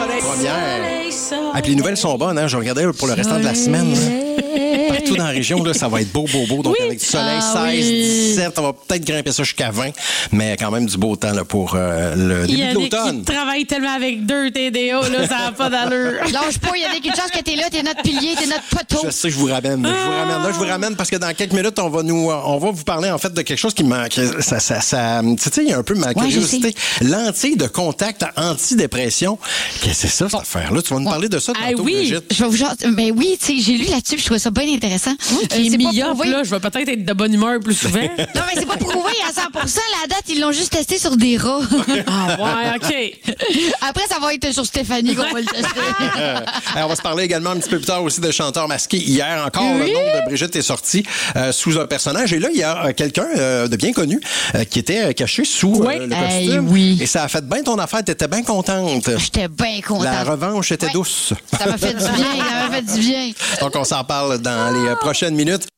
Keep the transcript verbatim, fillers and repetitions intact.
soleil. Première. Et puis les nouvelles sont bonnes, hein? Je regardais pour le restant de la semaine. Là. Partout dans la région, là, ça va être beau, beau, beau. Donc, oui. avec du soleil, ah, seize, oui. dix-sept, on va peut-être grimper ça jusqu'à vingt, mais quand même du beau temps là, pour euh, le début de l'automne. Il travaille tellement avec deux T D O, là, ça n'a pas d'allure. Lâche pas, il y a des chances que t'es là, t'es notre pilier, t'es notre poteau. Je sais que je vous ramène. Je vous ramène. Là, je vous ramène parce que dans quelques minutes, on va nous, on va vous parler en fait de quelque chose qui m'a, ça, ça, ça, tu sais, il y a un peu ma ouais, curiosité. Lentille de contact antidépression. Qu'est-ce que c'est ça, cette bon. affaire-là? Tu vas nous bon. parler de ça tantôt, ah, oui. Brigitte. Je vais vous genre, ben oui, tu sais, j'ai lu là-dessus, je trouvais ça bien intéressant. Oui, qui euh, est mi-off, là, je vais peut-être être de bonne humeur plus souvent. Non, mais c'est pas prouvé à cent pour cent. La date, ils l'ont juste testé sur des rats. Ah ouais, OK. Après, ça va être sur Stéphanie qu'on va le tester. Alors, on va se parler également un petit peu plus tard aussi de chanteurs masqués. Hier encore, oui. le nom de Brigitte est sorti euh, sous un personnage. Et là, il y a euh, quelqu'un euh, de bien connu euh, qui était euh, caché sous oui. euh, le costume. Hey, oui. Et ça a fait bien ton affaire. T'étais bien contente. J'étais bien contente. La revanche était oui. douce. Ça m'a fait du bien. Ça m'a fait du bien. Donc, on s'en parle dans les euh, prochaines minutes.